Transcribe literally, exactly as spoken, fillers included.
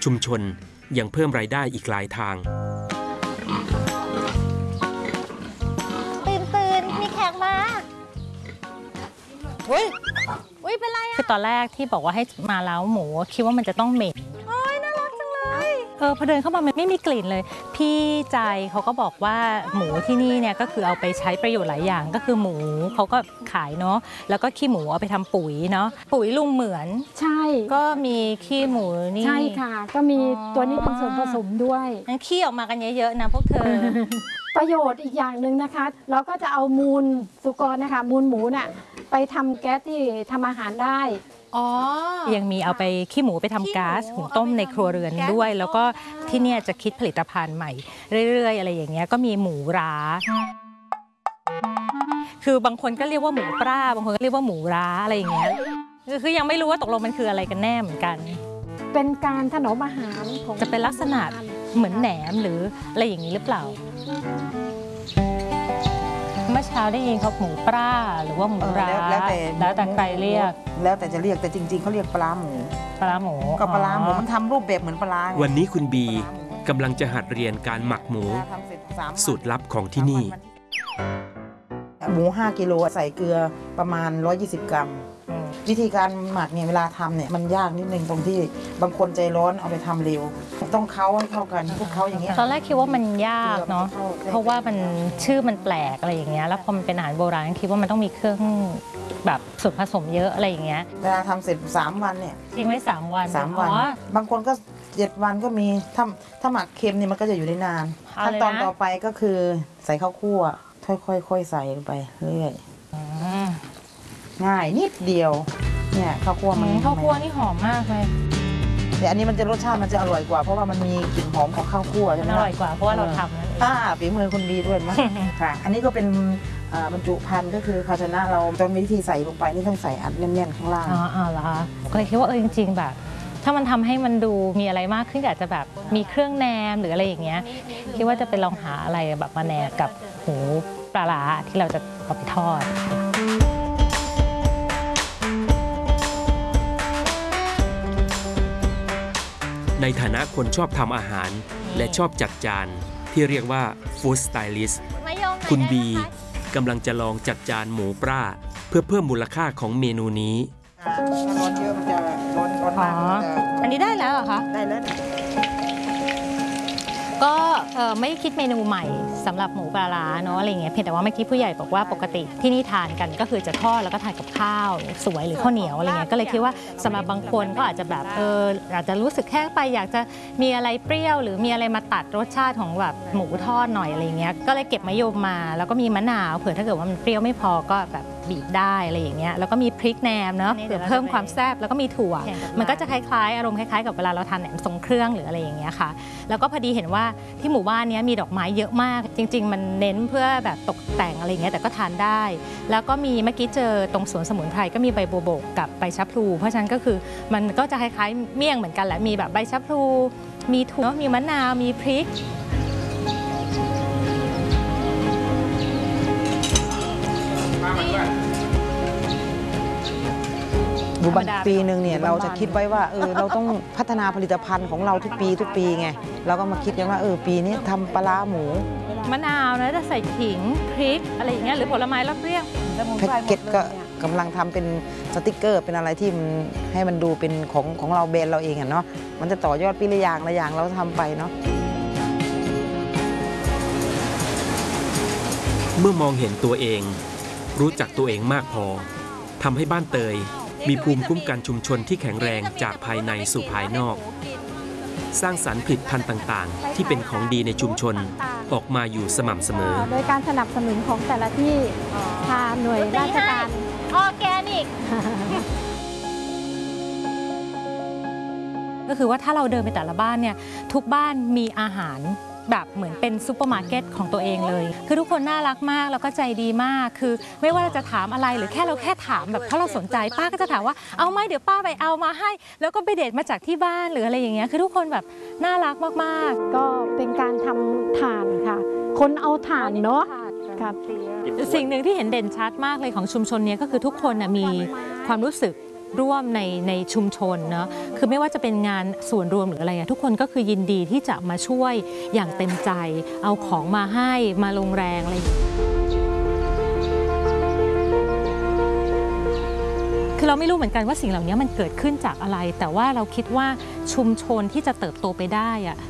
ชุมชนยังเพิ่มรายได้อีกหลายทางตื่นตื่นมีแขกมาอุ้ยอุ้ยเป็นไรอะคือตอนแรกที่บอกว่าให้มาเล้าหมูคิดว่ามันจะต้องเหม็นโอ้ยน่ารักจังเลยเออพอเดินเข้ามามันไม่มีกลิ่นเลยพี่ใจเขาก็บอกว่าหมูที่นี่เนี่ยก็คือเอาไปใช้ประโยชน์หลายอย่างก็คือหมูเขาก็ขายเนาะแล้วก็ขี้หมูเอาไปทำปุ๋ยเนาะปุ๋ยลุงเหมือนใช่ก็มีขี้หมูนี่ใช่ค่ะก็มีตัวนี้เป็นส่วนผสมด้วยงั้นขี้ออกมากันเยอะๆนะพวกเธอประโยชน์อีกอย่างหนึ่งนะคะเราก็จะเอามูลสุกรนะคะมูลหมูน่ะไปทำแก๊สที่ทำอาหารได้อ๋อยังมีเอาไปขี้หมูไปทำก๊าซหุงต้มในครัวเรือนด้วยแล้วก็ที่เนี่ยจะคิดผลิตภัณฑ์ใหม่เรื่อยๆอะไรอย่างเงี้ยก็มีหมูร้าคือบางคนก็เรียกว่าหมูปลาบางคนก็เรียกว่าหมูร้าอะไรอย่างเงี้ยคือยังไม่รู้ว่าตกลงมันคืออะไรกันแน่เหมือนกันเป็นการถนอมอาหารของจะเป็นลักษณะเหมือนแหนมหรืออะไรอย่างนี้หรือเปล่าเมื่อเช้าได้ยินเขาหมูปลาหรือว่าหมูร้าแล้วแต่แล้วแต่ใครเรียกแล้วแต่จะเรียกแต่จริงๆเขาเรียกปลาหมูปลาหมูก็ปลาหมูมันทำรูปแบบเหมือนปลาวันนี้คุณบีกำลังจะหัดเรียนการหมักหมูสูตรลับของที่นี่หมูห้ากิโลใส่เกลือประมาณหนึ่งร้อยยี่สิบกรัมวิธีการหมักเนี่ยเวลาทำเนี่ยมันยากนิดนึงตรงที่บางคนใจร้อนเอาไปทำเร็วต้องเค้าให้เข้ากันพวกเขาอย่างเงี้ยตอนแรกคิดว่ามันยากเนาะเพราะว่ามันชื่อมันแปลกอะไรอย่างเงี้ยแล้วพอมันเป็นอาหารโบราณคิดว่ามันต้องมีเครื่องแบบส่วนผสมเยอะอะไรอย่างเงี้ยเวลาทำเสร็จสามวันเนี่ยทิ้งไว้สามวันสามวันบางคนก็เจ็ดวันก็มีถ้าถ้าหมักเค็มเนี่ยมันก็จะอยู่ได้นานขั้นตอนต่อไปก็คือใส่ข้าวคั่วค่อยๆใส่ลงไปเรื่อยง่ายนิดเดียวเนี่ยข้าวคั่วมันข้าวคั่วนี่หอมมากเลยแต่อันนี้มันจะรสชาติมันจะอร่อยกว่าเพราะว่ามันมีกลิ่นหอมของข้าวคั่วใช่ไหมอร่อยกว่าเพราะว่าเราทำนั่นเองอ่าฝีมือคุณบีด้วยมั้ยค่ะอันนี้ก็เป็นบรรจุภัณฑ์ก็คือภาชนะเราตอนวิธีใส่ลงไปนี่ต้องใส่อัดแน่นๆข้างล่างอ๋ออ๋อเหรอคะก็เลยคิดว่าเออจริงๆแบบถ้ามันทำให้มันดูมีอะไรมากขึ้นอาจจะแบบมีเครื่องแนมหรืออะไรอย่างเงี้ยคิดว่าจะไปลองหาอะไรแบบมาแนมกับหูปลาร้าที่เราจะเอาไปทอดในฐานะคนชอบทำอาหารและชอบจัดจานที่เรียกว่าฟู้ดสไตลิสต์คุณบีกำลังจะลองจัดจานหมูปลาเพื่อเพิ่มมูลค่าของเมนูนี้ร้อนเยอะมันจะร้อนร้อนมากอันนี้ได้แล้วเหรอคะได้แล้วก็ไม่คิดเมนูใหม่สำหรับหมูปลาร้าเนาะอะไรเงี้ยเพียงแต่ว่าเมื่อกี้ผู้ใหญ่บอกว่าปกติที่นี่ทานกันก็คือจะทอดแล้วก็ทานกับข้าวสวยหรือข้าวเหนียวอะไรเงี้ยก็เลยคิดว่าสำหรับบางคนก็อาจจะแบบเอออาจจะรู้สึกแห้งไปอยากจะมีอะไรเปรี้ยวหรือมีอะไรมาตัดรสชาติของแบบหมูทอดหน่อยอะไรเงี้ยก็เลยเก็บมะยมมาแล้วก็มีมะนาวเผื่อถ้าเกิดว่ามันเปรี้ยวไม่พอก็แบบบีบได้อะไรอย่างเงี้ยแล้วก็มีพริกแหนมเนาะเพื่อเพิ่มความแซ่บแล้วก็มีถั่วมันก็จะคล้ายๆอารมณ์คล้ายๆกับเวลาเราทานแหนมทรงเครื่องหรืออะไรอย่างเงี้ยค่ะแล้วก็พอดีเห็นว่าที่หมู่บ้านนี้มีดอกไม้เยอะมากจริงๆมันเน้นเพื่อแบบตกแต่งอะไรอย่างเงี้ยแต่ก็ทานได้แล้วก็มีเมื่อกี้เจอตรงสวนสมุนไพรก็มีใบบัวบกกับใบชะพลูเพราะฉะนั้นก็คือมันก็จะคล้ายๆเมี่ยงเหมือนกันแหละมีแบบใบชะพลูมีถั่วมีมะนาวมีพริกดูบันปีหนึ่งเนี่ยเราจะคิดไว้ว่าเออเราต้องพัฒนาผลิตภัณฑ์ของเราทุกปีทุกปีไงเราก็มาคิดกันว่าเออปีนี้ทำปลาหมูมะนาวนะจะใส่ขิงพริกอะไรอย่างเงี้ยหรือผลไม้รสเปรี้ยวแพ็กเกจก็กำลังทำเป็นสติกเกอร์เป็นอะไรที่มันให้มันดูเป็นของของเราแบรนด์เราเองอ่ะเนาะมันจะต่อยอดปีละอย่างละอย่างเราทำไปเนาะเมื่อมองเห็นตัวเองรู้จักตัวเองมากพอทำให้บ้านเตยมีภูมิคุ้มกันชุมชนที่แข็งแรงจากภายในสู่ภายนอกสร้างสรรค์ผลิตภัณฑ์ต่างๆที่เป็นของดีในชุมชนออกมาอยู่สม่ำเสมอโดยการสนับสนุนของแต่ละที่ทางหน่วยราชการออร์แกนิกก็คือว่าถ้าเราเดินไปแต่ละบ้านเนี่ยทุกบ้านมีอาหารแบบเหมือนเป็นซุปเปอร์มาร์เก็ตของตัวเองเลยคือทุกคนน่ารักมากแล้วก็ใจดีมากคือไม่ว่าจะถามอะไรหรือแค่เราแค่ถามแบบถ้าเราสนใจป้าก็จะถามว่าเอาไหมเดี๋ยวป้าไปเอามาให้แล้วก็ไปเด็ดมาจากที่บ้านหรืออะไรอย่างเงี้ยคือทุกคนแบบน่ารักมากๆก็เป็นการทำถ่านค่ะคนเอาถ่านเนาะครับสิ่งหนึ่งที่เห็นเด่นชัดมากเลยของชุมชนนี้ก็คือทุกคนมีความรู้สึกร่วมในในชุมชนเนาะคือไม่ว่าจะเป็นงานส่วนรวมหรืออะไรอะทุกคนก็คือยินดีที่จะมาช่วยอย่างเต็มใจเอาของมาให้มาลงแรงอะไรอย่างเงี้ยคือเราไม่รู้เหมือนกันว่าสิ่งเหล่านี้มันเกิดขึ้นจากอะไรแต่ว่าเราคิดว่าชุมชนที่จะเติบโตไปได้อะ